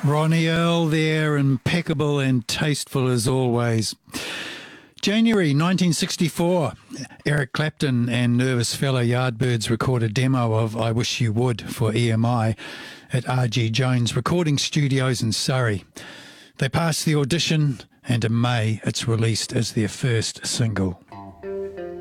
Ronnie Earl there, impeccable and tasteful as always. January 1964, Eric Clapton and nervous fellow Yardbirds record a demo of I Wish You Would for EMI at R.G. Jones Recording Studios in Surrey. They pass the audition and in May it's released as their first single.